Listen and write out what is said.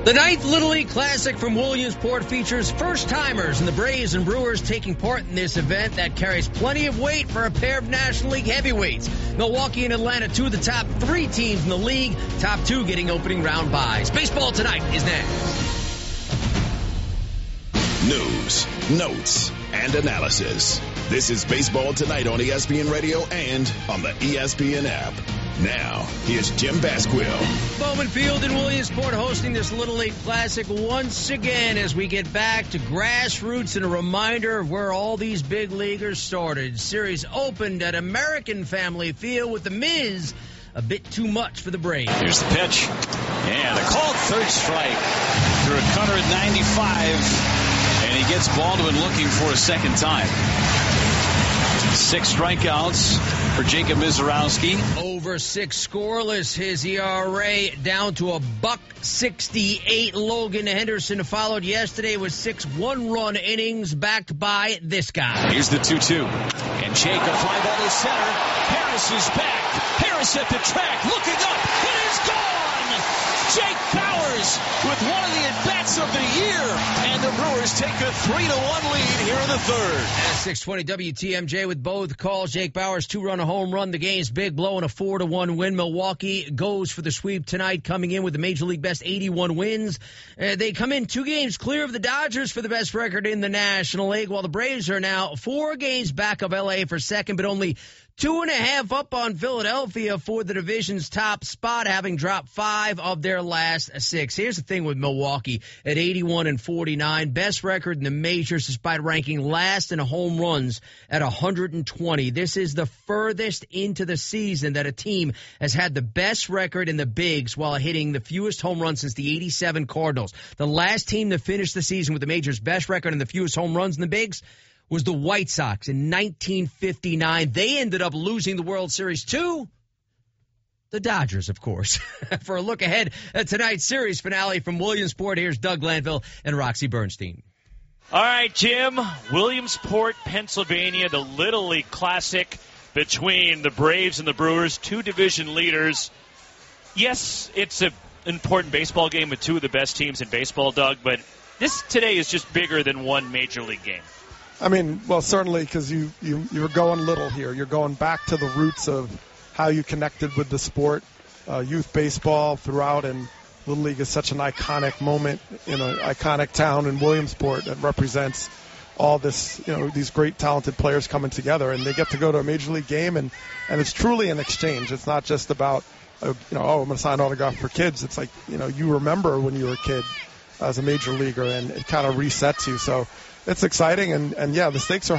The 9th Little League Classic from Williamsport features first-timers, and the Braves and Brewers taking part in this event that carries plenty of weight for a pair of National League heavyweights. Milwaukee and Atlanta, two of the top 3 teams in the league, top 2 getting opening round byes. Baseball Tonight is next. News, notes, and analysis. This is Baseball Tonight on ESPN Radio and on the ESPN app. Now, here's Jim Basquill. Bowman Field in Williamsport hosting this Little League Classic once again as we get back to grassroots and a reminder of where all these big leaguers started. Series opened at American Family Field with the Miz a bit too much for the Braves. Here's the pitch. And a called third strike. Through a cutter at 95. And he gets Baldwin looking for a second time. 6 strikeouts for Jacob Mizorowski. Over 6 scoreless. His ERA down to $1.68. Logan Henderson followed yesterday with 6 one-run innings backed by this guy. Here's the 2-2. And Jake a fly ball to center. Harris is back. Harris at the track looking up. It is gone. Jake Bauers with one of the at-bats of the year. And the Brewers take a 3-1 lead here in the third. At 6:20 WTMJ with both calls. Jake Bauers 2-run home run. The game's big, blowing a 4-1 win. Milwaukee goes for the sweep tonight, coming in with the Major League best 81 wins. They come in 2 games clear of the Dodgers for the best record in the National League, while the Braves are now 4 games back of L.A. for second, but only 2.5 up on Philadelphia for the division's top spot, having dropped 5 of their last 6. Here's the thing with Milwaukee at 81-49, best record in the majors despite ranking last in home runs at 120. This is the furthest into the season that a team has had the best record in the bigs while hitting the fewest home runs since the 87 Cardinals. The last team to finish the season with the majors' best record and the fewest home runs in the bigs was the White Sox in 1959. They ended up losing the World Series to the Dodgers, of course. For a look ahead at tonight's series finale from Williamsport, here's Doug Glanville and Roxy Bernstein. All right, Jim. Williamsport, Pennsylvania, the Little League Classic between the Braves and the Brewers, 2 division leaders. Yes, it's an important baseball game with 2 of the best teams in baseball, Doug, but this today is just bigger than one major league game. I mean, well, certainly because you're going little here. You're going back to the roots of how you connected with the sport, youth baseball throughout, and Little League is such an iconic moment in an iconic town in Williamsport that represents all this, these great talented players coming together, and they get to go to a major league game, and it's truly an exchange. It's not just about, I'm going to sign autograph for kids. It's like, you remember when you were a kid as a major leaguer, and it kind of resets you. So it's exciting, and yeah, the stakes are